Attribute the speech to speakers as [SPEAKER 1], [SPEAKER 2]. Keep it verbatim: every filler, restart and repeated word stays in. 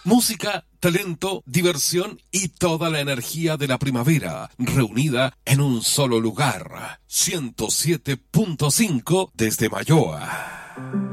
[SPEAKER 1] Música, talento, diversión y toda la energía de la primavera reunida en un solo lugar. ciento siete punto cinco desde Mayoa.